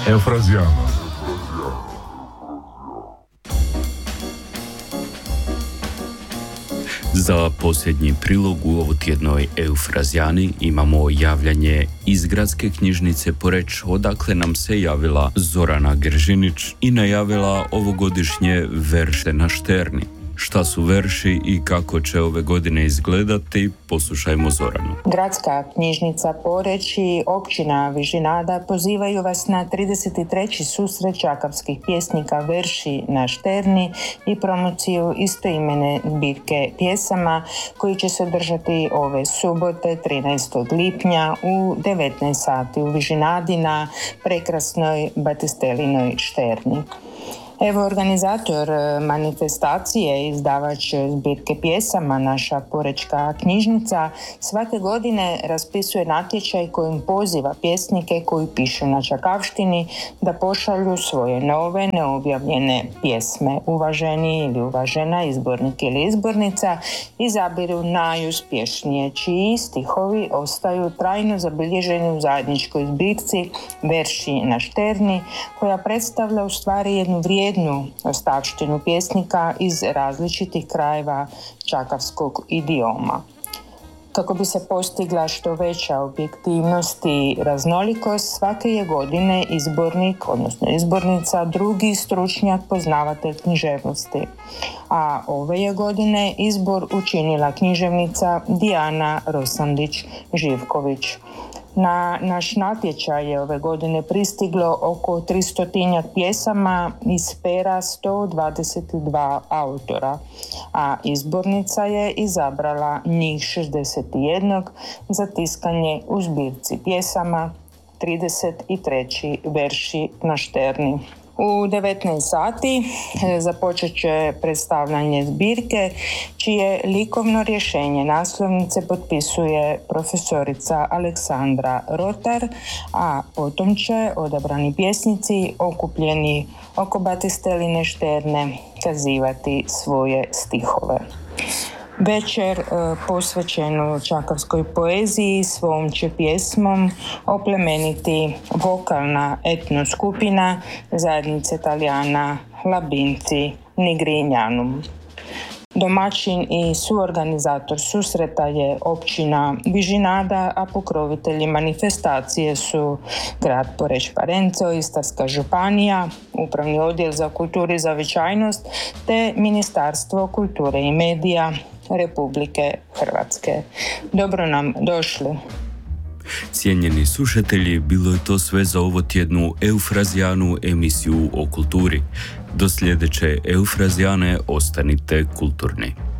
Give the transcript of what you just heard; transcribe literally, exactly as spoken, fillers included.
Eufrazijana. Za posljednji prilog u ovotjednoj Eufrazijani imamo javljanje iz Gradske knjižnice Poreč, odakle nam se javila Zorana Gržinić i najavila ovogodišnje verše na Šterni. Šta su verši i kako će ove godine izgledati, poslušajmo Zoranu. Gradska knjižnica Poreč i općina Vižinada pozivaju vas na trideset treći susret čakavskih pjesnika verši na Šterni i promociju istoimene zbirke pjesama koji će se održati ove subote trinaestog lipnja u devetnaest sati u Vižinadi na prekrasnoj Batistelinoj Šterni. Evo, organizator manifestacije, izdavač zbirke pjesama, naša Porečka knjižnica, svake godine raspisuje natječaj kojim poziva pjesnike koji pišu na čakavštini da pošalju svoje nove, neobjavljene pjesme. Uvaženi ili uvažena izbornik ili izbornica izabiru najuspješnije, čiji stihovi ostaju trajno zabilježeni u zajedničkoj zbirci verši na Šterni, koja predstavlja u stvari jednu vrijednu jednu ostavštinu pjesnika iz različitih krajeva čakavskog idioma. Kako bi se postigla što veća objektivnost i raznolikost, svake je godine izbornik, odnosno izbornica, drugi stručnjak poznavatelj književnosti. A ove je godine izbor učinila književnica Dijana Rosandić-Živković. Na naš natječaj je ove godine pristiglo oko tristotinjak pjesama iz pera sto dvadeset dva autora, a izbornica je izabrala njih šezdeset jedan za tiskanje u zbirci pjesama trideset treći verši na Šterni. U devetnaest sati započet će predstavljanje zbirke, čije likovno rješenje naslovnice potpisuje profesorica Aleksandra Rotar, a potom će odabrani pjesnici okupljeni oko Batisteline Šterne kazivati svoje stihove. Večer e, posvećenu čakavskoj poeziji svom će pjesmom oplemeniti vokalna etno skupina zajednice Talijana Labinci Nigrinjanum. Domaćin i suorganizator susreta je općina Vižinada, a pokrovitelji manifestacije su grad Poreč Parenco, Istarska županija, Upravni odjel za kulturu i zavičajnost te Ministarstvo kulture i medija Republike Hrvatske. Dobro nam došli. Cijenjeni slušatelji, bilo je to sve za ovotjednu Eufrazijanu, emisiju o kulturi. Do sljedeće Eufrazijane ostanite kulturni.